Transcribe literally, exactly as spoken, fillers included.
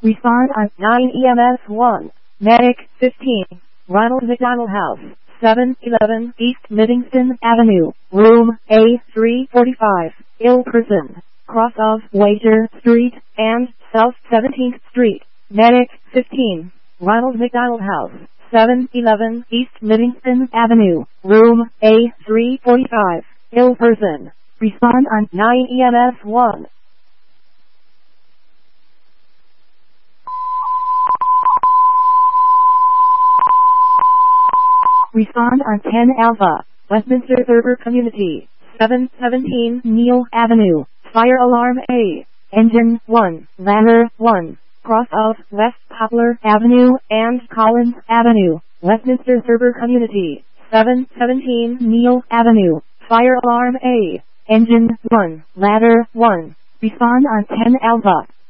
Respond on nine E M S one. Medic fifteen. Ronald McDonald House, seven eleven East Middleton Avenue, Room A three forty-five. Ill person. Cross of Waiter Street and South seventeenth Street. Medic fifteen. Ronald McDonald House, seven eleven East Middleton Avenue, Room A three forty-five. Ill person. Respond on nine E M S one. Respond on ten Alpha, Westminster Server Community, seven seventeen Neil Avenue, Fire Alarm A, Engine one, Ladder one, cross of West Poplar Avenue and Collins Avenue, Westminster Server Community, seven seventeen Neil Avenue, Fire Alarm A, Engine one, Ladder one. Respond on ten Alpha.